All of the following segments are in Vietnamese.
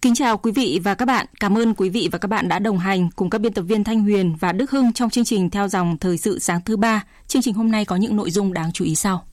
Kính chào quý vị và các bạn. Cảm ơn quý vị và các bạn đã đồng hành cùng các biên tập viên Thanh Huyền và Đức Hưng trong chương trình Theo dòng thời sự sáng thứ 3. Chương trình hôm nay có những nội dung đáng chú ý sau.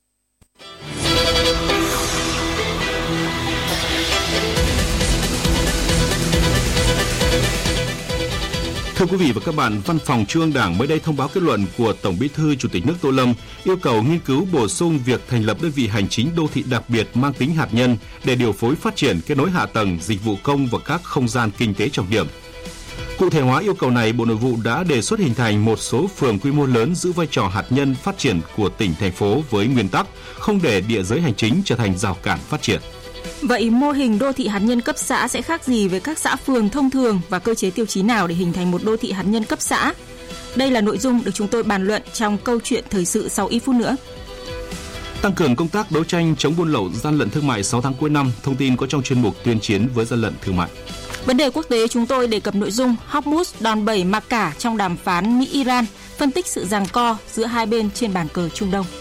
Thưa quý vị và các bạn, Văn phòng Trung ương Đảng mới đây thông báo kết luận của Tổng Bí thư Chủ tịch nước Tô Lâm yêu cầu nghiên cứu bổ sung việc thành lập đơn vị hành chính đô thị đặc biệt mang tính hạt nhân để điều phối phát triển kết nối hạ tầng, dịch vụ công và các không gian kinh tế trọng điểm. Cụ thể hóa yêu cầu này, Bộ Nội vụ đã đề xuất hình thành một số phường quy mô lớn giữ vai trò hạt nhân phát triển của tỉnh, thành phố với nguyên tắc không để địa giới hành chính trở thành rào cản phát triển. Vậy mô hình đô thị hạt nhân cấp xã sẽ khác gì với các xã phường thông thường và cơ chế tiêu chí nào để hình thành một đô thị hạt nhân cấp xã? Đây là nội dung được chúng tôi bàn luận trong câu chuyện thời sự sau ít phút nữa. Tăng cường công tác đấu tranh chống buôn lậu, gian lận thương mại 6 tháng cuối năm, thông tin có trong chuyên mục tuyên chiến với gian lận thương mại. Vấn đề quốc tế chúng tôi đề cập nội dung Hormuz đòn bẩy mặc cả trong đàm phán Mỹ-Iran, phân tích sự giằng co giữa hai bên trên bàn cờ Trung Đông.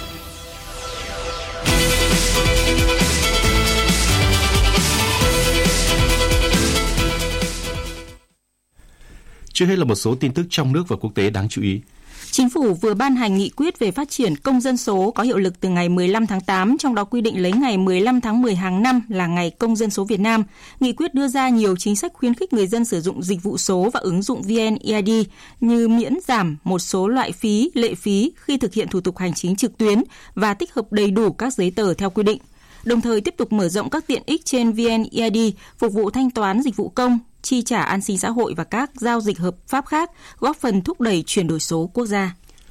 Trước hết là một số tin tức trong nước và quốc tế đáng chú ý. Chính phủ vừa ban hành nghị quyết về phát triển công dân số có hiệu lực từ ngày 15 tháng 8, trong đó quy định lấy ngày 15 tháng 10 hàng năm là ngày công dân số Việt Nam. Nghị quyết đưa ra nhiều chính sách khuyến khích người dân sử dụng dịch vụ số và ứng dụng VNeID như miễn giảm một số loại phí, lệ phí khi thực hiện thủ tục hành chính trực tuyến và tích hợp đầy đủ các giấy tờ theo quy định. Đồng thời tiếp tục mở rộng các tiện ích trên VNeID phục vụ thanh toán dịch vụ công, chi trả an sinh xã hội và các giao dịch hợp pháp khác, góp phần thúc đẩy chuyển đổi số quốc gia.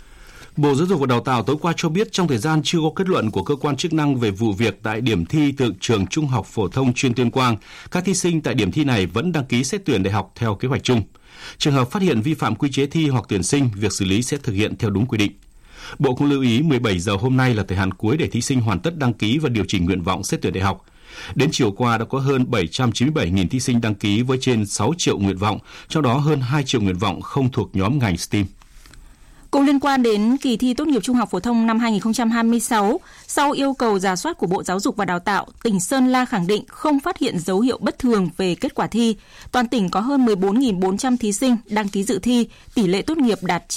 Bộ Giáo dục và Đào tạo tối qua cho biết trong thời gian chưa có kết luận của cơ quan chức năng về vụ việc tại điểm thi từ trường Trung học phổ thông chuyên Tuyên Quang, các thí sinh tại điểm thi này vẫn đăng ký xét tuyển đại học theo kế hoạch chung. Trường hợp phát hiện vi phạm quy chế thi hoặc tuyển sinh, việc xử lý sẽ thực hiện theo đúng quy định. Bộ cũng lưu ý 17 giờ hôm nay là thời hạn cuối để thí sinh hoàn tất đăng ký và điều chỉnh nguyện vọng xét tuyển đại học. Đến chiều qua đã có hơn 797.000 thí sinh đăng ký với trên 6 triệu nguyện vọng, trong đó hơn 2 triệu nguyện vọng không thuộc nhóm ngành STEAM. Cũng liên quan đến kỳ thi tốt nghiệp trung học phổ thông năm 2026, sau yêu cầu rà soát của Bộ Giáo dục và Đào tạo, tỉnh Sơn La khẳng định không phát hiện dấu hiệu bất thường về kết quả thi. Toàn tỉnh có hơn 14.400 thí sinh đăng ký dự thi, tỷ lệ tốt nghiệp đạt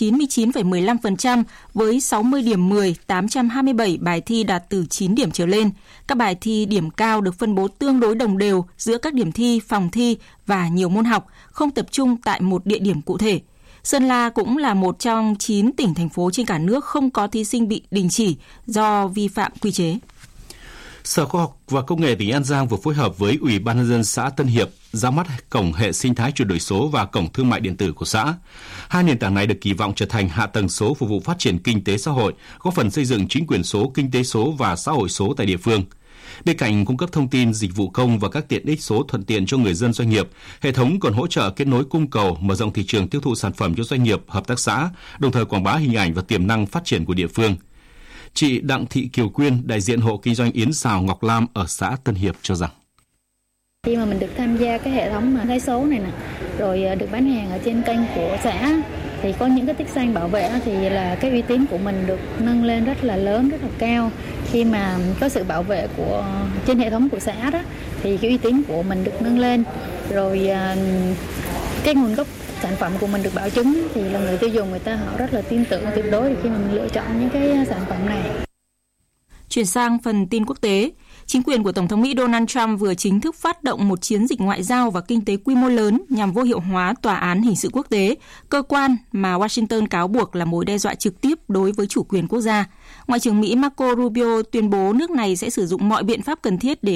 99,15% với 60 điểm 10, 827 bài thi đạt từ 9 điểm trở lên. Các bài thi điểm cao được phân bố tương đối đồng đều giữa các điểm thi, phòng thi và nhiều môn học, không tập trung tại một địa điểm cụ thể. Sơn La cũng là một trong 9 tỉnh, thành phố trên cả nước không có thí sinh bị đình chỉ do vi phạm quy chế. Sở Khoa học và Công nghệ tỉnh An Giang vừa phối hợp với Ủy ban nhân dân xã Tân Hiệp ra mắt cổng hệ sinh thái chuyển đổi số và cổng thương mại điện tử của xã. Hai nền tảng này được kỳ vọng trở thành hạ tầng số phục vụ phát triển kinh tế xã hội, góp phần xây dựng chính quyền số, kinh tế số và xã hội số tại địa phương. Bên cạnh cung cấp thông tin, dịch vụ công và các tiện ích số thuận tiện cho người dân, doanh nghiệp, hệ thống còn hỗ trợ kết nối cung cầu, mở rộng thị trường tiêu thụ sản phẩm cho doanh nghiệp, hợp tác xã, đồng thời quảng bá hình ảnh và tiềm năng phát triển của địa phương. Chị Đặng Thị Kiều Quyên, đại diện hộ kinh doanh yến xào Ngọc Lam ở xã Tân Hiệp cho rằng: khi mà mình được tham gia cái hệ thống cái số này nè, rồi được bán hàng ở trên kênh của xã, thì có những cái tích xanh bảo vệ thì là cái uy tín của mình được nâng lên rất là lớn, rất là cao. Khi mà có sự bảo vệ của trên hệ thống của xã đó thì cái uy tín của mình được nâng lên, rồi cái nguồn gốc sản phẩm của mình được bảo chứng thì là người tiêu dùng người ta họ rất là tin tưởng tuyệt đối khi mà mình lựa chọn những cái sản phẩm này. Chuyển sang phần tin quốc tế, chính quyền của Tổng thống Mỹ Donald Trump vừa chính thức phát động một chiến dịch ngoại giao và kinh tế quy mô lớn nhằm vô hiệu hóa Tòa án Hình sự Quốc tế, cơ quan mà Washington cáo buộc là mối đe dọa trực tiếp đối với chủ quyền quốc gia. Ngoại trưởng Mỹ Marco Rubio tuyên bố nước này sẽ sử dụng mọi biện pháp cần thiết để